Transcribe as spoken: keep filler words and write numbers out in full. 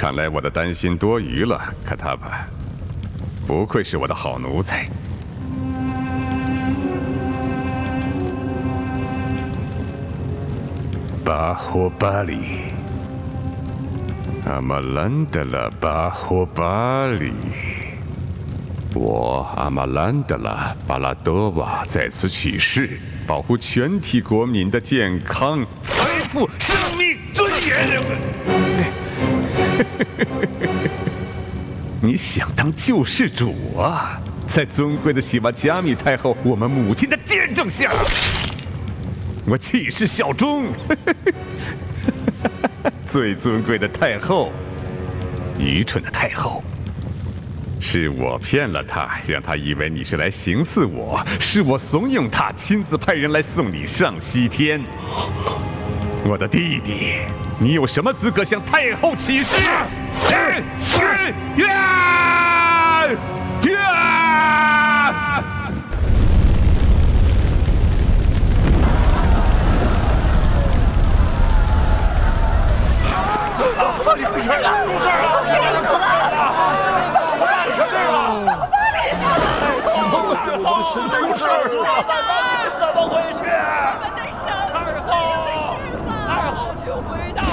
看来我的担心多余了，卡塔巴。不愧是我的好奴才。巴霍巴里，阿玛兰德拉巴霍巴里。 我阿玛兰德拉巴拉多瓦在此起誓，保护全体国民的健康、财富、生命、尊严。你想当救世主啊？在尊贵的喜玛加米太后，我们母亲的见证下，我起誓效忠。最尊贵的太后，愚蠢的太后。 是我骗了他，让他以为你是来行刺我；是我怂恿他亲自派人来送你上西天。我的弟弟，你有什么资格向太后起誓？ 发生什么事了？出事了！死了！ 我们神出事了！是怎么回事？二后，二后，请回答！